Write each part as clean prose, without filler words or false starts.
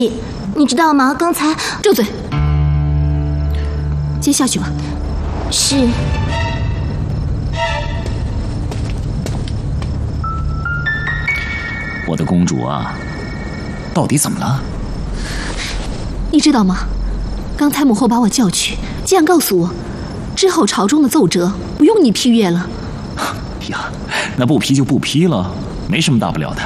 你知道吗？刚才住嘴！接下去吧。 是。 我的公主啊，到底怎么了？ 你知道吗？刚才母后把我叫去，竟然告诉我，之后朝中的奏折不用你批阅了。 呀，那不批就不批了，没什么大不了的。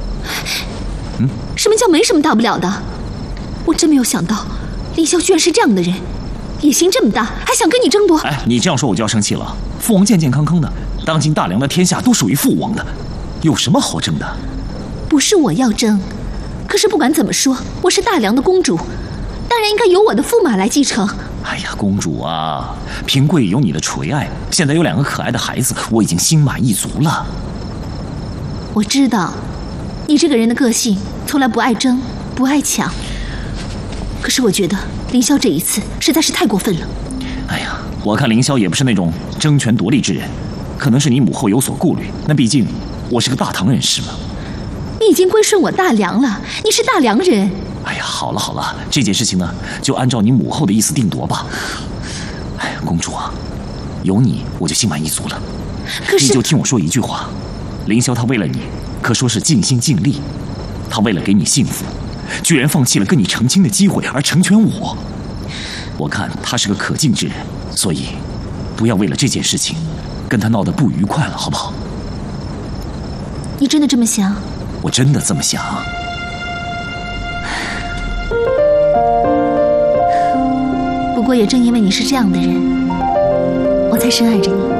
什么叫没什么大不了的？我真没有想到，凌霄居然是这样的人，野心这么大，还想跟你争夺。 哎，你这样说我就要生气了。父王健健康康的，当今大梁的天下都属于父王的，有什么好争的？ 不是我要争，可是不管怎么说，我是大梁的公主，当然应该由我的驸马来继承。 哎呀，公主啊，平贵有你的垂爱，现在有2个可爱的孩子，我已经心满意足了。 我知道，你这个人的个性从来不爱争，不爱抢。可是我觉得凌霄这一次实在是太过分了。 哎呀，我看凌霄也不是那种争权夺利之人，可能是你母后有所顾虑。那毕竟我是个大唐人士嘛。 你已经归顺我大梁了，你是大梁人。 哎呀，好了好了，这件事情呢，就按照你母后的意思定夺吧。哎呀，公主啊，有你我就心满意足了。 可是你就听我说一句话，凌霄他为了你，可说是尽心尽力。他为了给你幸福，居然放弃了跟你成亲的机会而成全我。我看他是个可敬之人，所以不要为了这件事情跟他闹得不愉快了，好不好？ 你真的这么想？ 我真的这么想。 不过也正因为你是这样的人，我才深爱着你。